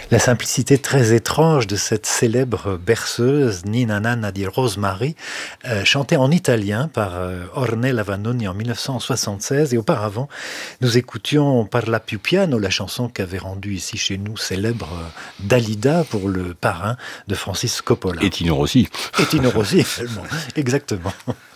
La simplicité très étrange de cette célèbre berceuse Ninna Nanna di Rosemary, chantée en italien par Ornella Vanoni en 1976. Et auparavant, nous écoutions Parla più piano, la chanson qu'avait rendue ici chez nous célèbre Dalida pour le parrain de Francis Coppola. Et Tino Rossi. Et Tino Rossi également, exactement.